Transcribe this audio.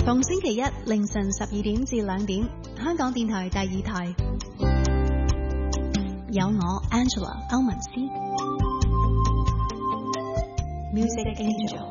逢星期一凌晨12點至2點，香港電台第2台有我 Angela 歐文思 Music Angel。